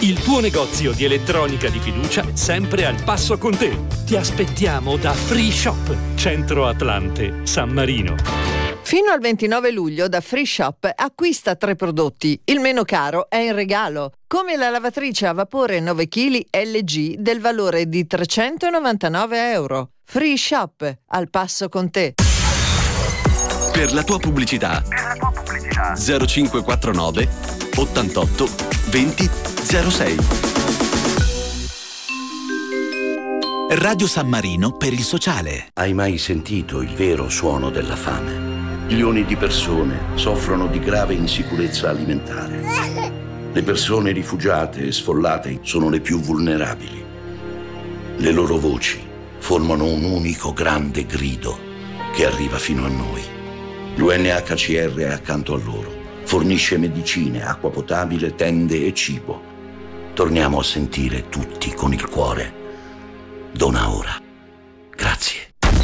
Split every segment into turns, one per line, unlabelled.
il tuo negozio di elettronica di fiducia sempre al passo con te. Ti aspettiamo da Free Shop, Centro Atlante, San Marino.
Fino al 29 luglio da Free Shop acquista 3 prodotti. Il meno caro è in regalo, come la lavatrice a vapore 9 kg LG del valore di €399. Free Shop, al passo con te.
Per la tua pubblicità 0549 88 20 06.
Radio San Marino per il sociale.
Hai mai sentito il vero suono della fame? Milioni di persone soffrono di grave insicurezza alimentare. Le persone rifugiate e sfollate sono le più vulnerabili. Le loro voci formano un unico grande grido che arriva fino a noi. L'UNHCR è accanto a loro. Fornisce medicine, acqua potabile, tende e cibo. Torniamo a sentire tutti con il cuore. Dona ora. Grazie.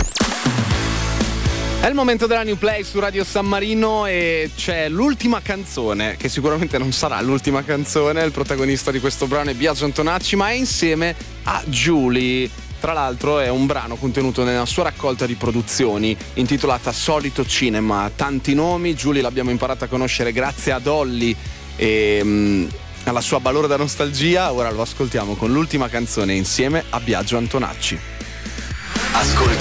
È il momento della New Play su Radio San Marino e c'è l'ultima canzone, che sicuramente non sarà l'ultima canzone. Il protagonista di questo brano è Biagio Antonacci, ma è insieme a Giuly. Tra l'altro è un brano contenuto nella sua raccolta di produzioni intitolata Solito Cinema. Tanti nomi, Giuly l'abbiamo imparata a conoscere grazie a Dolly e alla sua balorda nostalgia. Ora lo ascoltiamo con l'ultima canzone insieme a Biagio Antonacci.
Ascolti